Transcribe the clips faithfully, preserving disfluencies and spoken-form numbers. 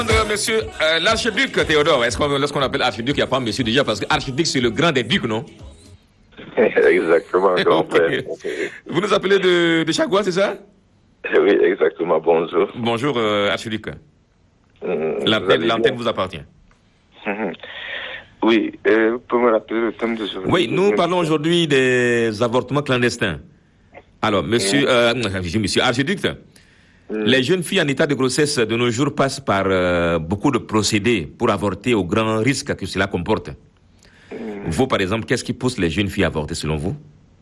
Monsieur euh, l'archiduc Théodore, est-ce qu'on lorsqu'on appelle archiduc, il n'y a pas monsieur déjà parce que archiduc c'est le grand des ducs, non? Exactement. Donc, okay. Vous nous appelez de, de Chagua, c'est ça? Oui, exactement. Bonjour. Bonjour euh, archiduc. Mmh, l'antenne, l'antenne vous appartient. Mmh. Oui, euh, vous pouvez me rappeler le thème de aujourd'hui? Oui, nous parlons aujourd'hui des avortements clandestins. Alors, monsieur, mmh. euh, monsieur archiduc, les jeunes filles en état de grossesse de nos jours passent par euh, beaucoup de procédés pour avorter au grand risque que cela comporte. Mmh. Vous, par exemple, qu'est-ce qui pousse les jeunes filles à avorter selon vous?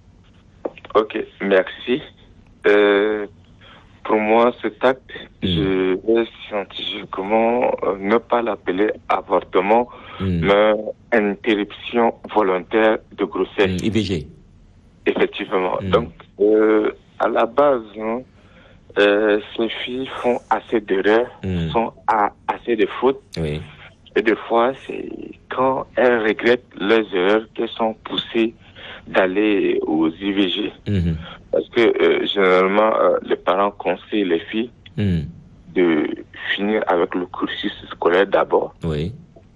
Ok, merci. Euh, pour moi, cet acte, mmh. je vais scientifiquement euh, ne pas l'appeler avortement, mmh. mais interruption volontaire de grossesse. Mmh, I V G. Effectivement. Mmh. Donc, euh, à la base, hein, Euh, ces filles font assez d'erreurs, mmh. font à, assez de fautes. Oui. Et des fois, c'est quand elles regrettent leurs erreurs qu'elles sont poussées d'aller aux I V G. Mmh. Parce que euh, généralement, euh, les parents conseillent les filles mmh. de finir avec le cursus scolaire d'abord. Oui.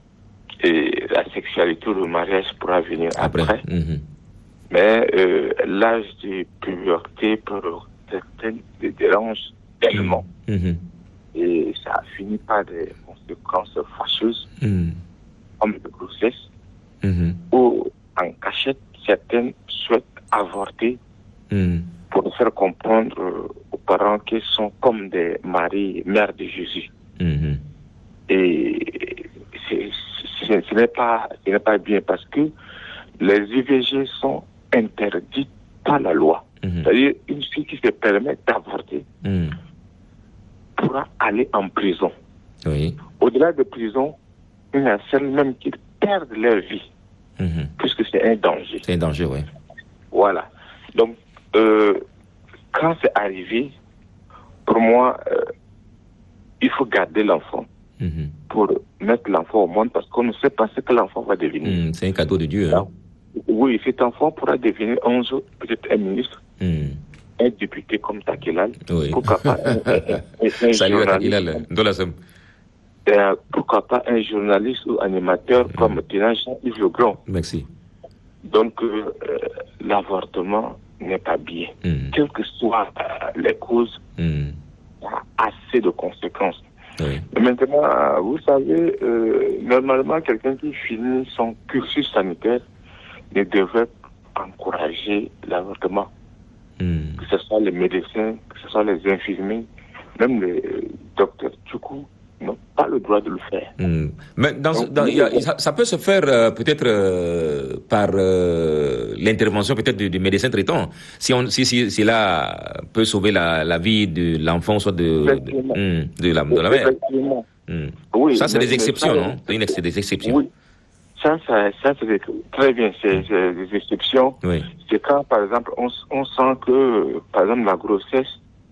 Et la sexualité ou le mariage pourra venir après. après. Mmh. Mais euh, l'âge de puberté pour certaines les dérangent tellement. Mmh. Et ça finit par des conséquences fâcheuses, mmh. comme de grossesse, mmh. ou en cachette, certaines souhaitent avorter mmh. pour faire comprendre aux parents qu'ils sont comme des maris, mères de Jésus. Mmh. Et c'est, c'est, ce, n'est pas, ce n'est pas bien parce que les I V G sont interdites par la loi. Mmh. C'est-à-dire, une fille qui se permet d'avorter mmh. pourra aller en prison. Oui. Au-delà de prison, il y a celles même qui perdent leur vie, mmh. puisque c'est un danger. C'est un danger, oui. Voilà. Donc, euh, quand c'est arrivé, pour moi, euh, il faut garder l'enfant mmh. pour mettre l'enfant au monde, parce qu'on ne sait pas ce que l'enfant va devenir. Mmh. C'est un cadeau de Dieu, hein? Oui, cet enfant pourra devenir un jour peut-être un ministre, mm. un député comme Takilal, oui. pourquoi pas un, un, un, un Salut journaliste. Euh, pourquoi pas un journaliste ou animateur mm. comme Tina Jean-Yves Le Grand. Merci. Donc, euh, euh, l'avortement n'est pas bien. Mm. Quelles que soient euh, les causes, mm. il y a assez de conséquences. Oui. Et maintenant, vous savez, euh, normalement, quelqu'un qui finit son cursus sanitaire ne devrait encourager l'avortement. Mm. Que ce soit les médecins, que ce soit les infirmiers, même les docteurs du coup, n'ont pas le droit de le faire. Mm. Mais dans, Donc, dans, y a, ça, ça peut se faire euh, peut-être euh, par euh, l'intervention peut-être du, du médecin traitant. Si, on, si, si, si là peut sauver la, la vie de l'enfant, soit de, de, de, de, la, de la mère. Mm. Oui, ça, c'est mais, des exceptions, ça, non? C'est, c'est des exceptions. Oui. Ça, ça, ça c'est très bien, c'est, c'est des exceptions. Oui. C'est quand, par exemple, on, on sent que, par exemple, la grossesse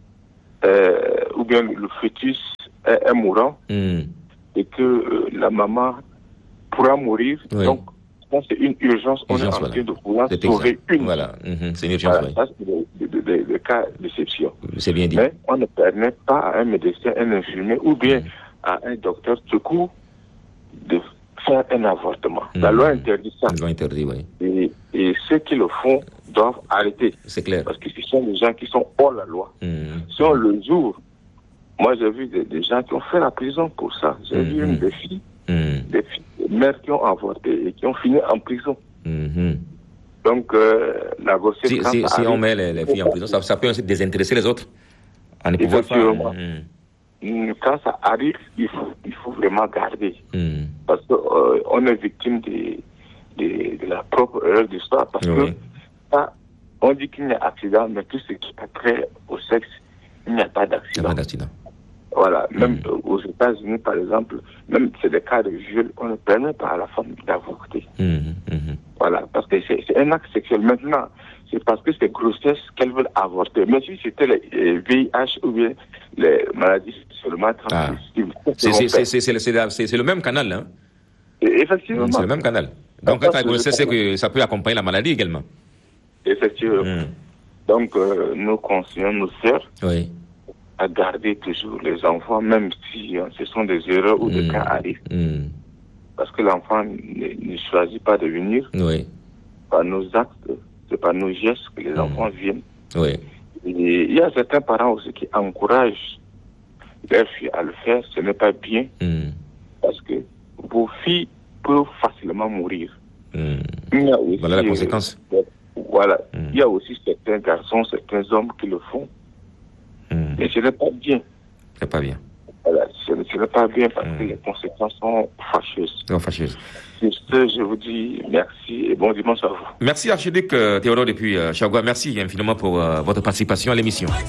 euh, ou bien le fœtus est, est mourant mm. et que euh, la maman pourra mourir. Oui. Donc, ça, c'est une urgence. urgence on est en train voilà. de vouloir c'est sauver une. Voilà, mm-hmm. c'est une urgence. Voilà. Oui. Ça, c'est le cas d'exception. C'est bien dit. Mais on ne permet pas à un médecin, un infirmier ou bien mm. à un docteur de coup de faire un avortement. Mmh. La loi interdit ça. La loi interdit, oui. Et, et ceux qui le font doivent arrêter. C'est clair. Parce que ce sont des gens qui sont hors la loi. Mmh. Sur le jour, moi j'ai vu des, des gens qui ont fait la prison pour ça. J'ai mmh. vu une des filles, mmh. des filles, des mères qui ont avorté et qui ont fini en prison. Mmh. Donc, euh, la grossesse... Si, si, si on met les, les filles en prison, ça, ça peut aussi désintéresser les autres. À ne pouvoir faire... Mmh. Quand ça arrive, il faut, il faut vraiment garder. Mm. Parce qu'on euh, est victime de, de, de la propre erreur d'histoire. Parce oui. que ça, on dit qu'il y a accident, mais tout ce qui a trait au sexe, il n'y a pas d'accident. Il n'y a pas d'accident. Voilà. Même mm. aux États-Unis, par exemple, même c'est des cas de viol, on ne permet pas à la femme d'avorter. Mm. Mm. Voilà. Parce que c'est, c'est un acte sexuel. Maintenant, c'est parce que c'est grossesse qu'elles veulent avorter. Mais si c'était le V I H ou bien les maladies seulement transmissibles. Ah. C'est, c'est, c'est, c'est, c'est, c'est, c'est, c'est le même canal, hein? Et effectivement. C'est le même canal. Donc, quand la grossesse, c'est que ça peut accompagner la maladie également. Effectivement. Mm. Donc, euh, nous conseillons nos sœurs oui. à garder toujours les enfants, même si hein, ce sont des erreurs ou des mmh. cas arrivent. Mmh. Parce que l'enfant ne, ne choisit pas de venir. Oui. Par nos actes, c'est par nos gestes que les mmh. enfants viennent. Oui. Et il y a certains parents aussi qui encouragent leurs filles à le faire. Ce n'est pas bien. Mmh. Parce que vos filles peuvent facilement mourir. Mmh. Il y a aussi, voilà la conséquence. Euh, voilà. Mmh. Il y a aussi certains garçons, certains hommes qui le font. Mmh. Mais ce n'est pas bien. C'est pas bien. Voilà, ce, ce n'est pas bien parce mmh. que les conséquences sont fâcheuses. Sont fâcheuses. Sur ce, je vous dis merci et bon dimanche à vous. Merci archiduc euh, Théodore depuis euh, Chagua. Merci infiniment pour euh, votre participation à l'émission.